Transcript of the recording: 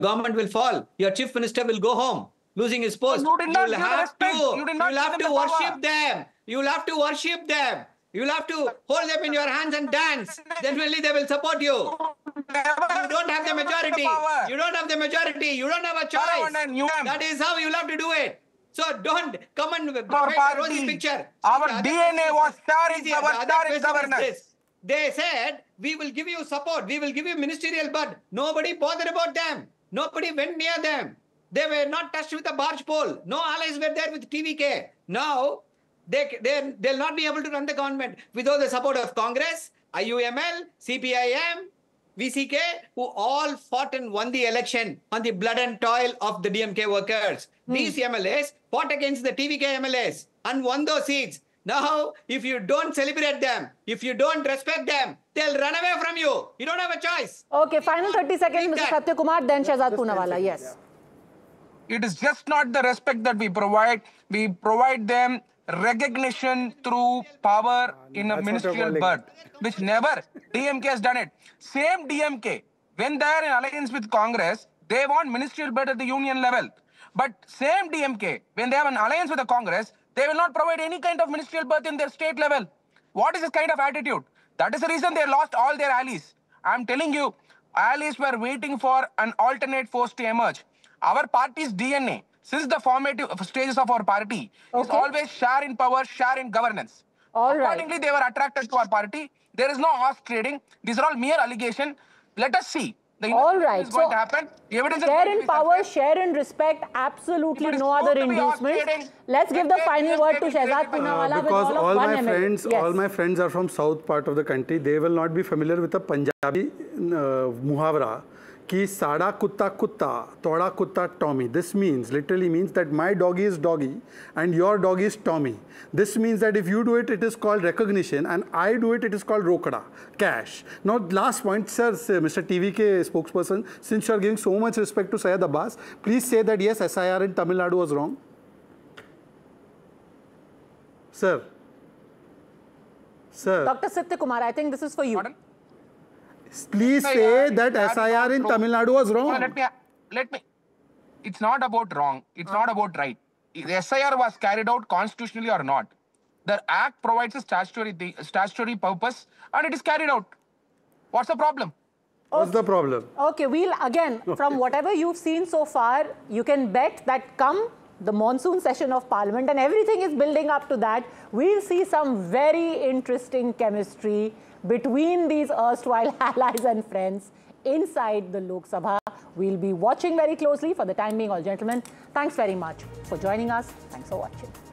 government will fall. Your chief minister will go home, losing his post. You did not give the respect. You did not You'll have give to them the worship power. them. You'll have to worship them. You'll have to hold them in your hands and dance. Then only they will support you. You don't have the majority. You don't have the majority. You don't have a choice. That is how you'll have to do it. So don't come and paint a rosy picture. Our DNA was sharing governance. They said, we will give you support. We will give you ministerial, but nobody bothered about them. Nobody went near them. They were not touched with a barge pole. No allies were there with TVK. Now, they'll not be able to run the government without the support of Congress, IUML, CPIM, VCK, who all fought and won the election on the blood and toil of the DMK workers. These MLAs fought against the TVK MLAs and won those seats. Now, if you don't celebrate them, if you don't respect them, they'll run away from you. You don't have a choice. Okay, final 30 seconds, Mr. Satya Kumar, then Shehzad Poonawalla. Yes. It is just not the respect that we provide. We provide them recognition through power in a ministerial birth, which never DMK has done it. Same DMK, when they are in alliance with Congress, they want ministerial birth at the union level. But same DMK, when they have an alliance with the Congress, they will not provide any kind of ministerial birth in their state level. What is this kind of attitude? That is the reason they lost all their allies. I'm telling you, allies were waiting for an alternate force to emerge. Our party's DNA, since the formative stages of our party, is always share in power, share in governance. Accordingly, they were attracted to our party. There is no horse trading. These are all mere allegations. Let us see. All right. Is going to happen. Share in power, share in respect, absolutely no other inducements. Let's give the final word to Shehzad Poonawalla. Because all my friends are from south part of the country. They will not be familiar with the Punjabi muhavra. Ki sada kutta kutta, toda kutta Tommy. This literally means that my doggy is doggy and your doggy is Tommy. This means that if you do it, it is called recognition, and I do it, it is called rokada, cash. Now, last point, sir, Mr. TVK spokesperson, since you are giving so much respect to Syed Abbas, please say that yes, SIR in Tamil Nadu was wrong. Sir. Sir. Dr. Satya Kumar, I think this is for you. Pardon? Please say that SIR in Tamil Nadu was wrong. Let me. It's not about wrong. It's not about right. The SIR was carried out constitutionally or not. The Act provides a statutory purpose and it is carried out. What's the problem? What's the problem? Okay, we'll again, from whatever you've seen so far, you can bet that come the monsoon session of Parliament, and everything is building up to that, we'll see some very interesting chemistry between these erstwhile allies and friends inside the Lok Sabha. We'll be watching very closely. For the time being, all gentlemen, thanks very much for joining us. Thanks for watching.